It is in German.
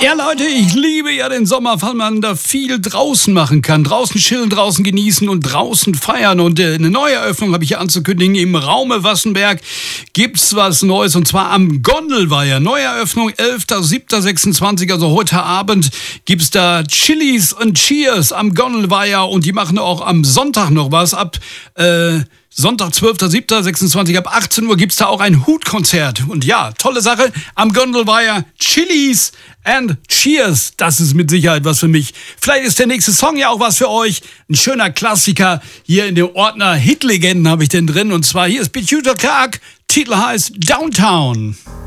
Ja, Leute, ich liebe ja den Sommer, weil man da viel draußen machen kann. Draußen chillen, draußen genießen und draußen feiern. Und eine Neueröffnung habe ich hier anzukündigen. Im Raume Wassenberg gibt's was Neues, und zwar am Gondelweiher. Neueröffnung 11.07.26, also heute Abend gibt's da Chili's und Cheers am Gondelweiher. Und die machen auch am Sonntag noch was. Ab Sonntag, 12.07.26 ab 18 Uhr gibt's da auch ein Hutkonzert. Und ja, tolle Sache. Am Gondelweiher Chili's and Cheers. Das ist mit Sicherheit was für mich. Vielleicht ist der nächste Song ja auch was für euch. Ein schöner Klassiker. Hier in dem Ordner Hitlegenden habe ich den drin. Und zwar hier ist Peter Clark. Titel heißt Downtown.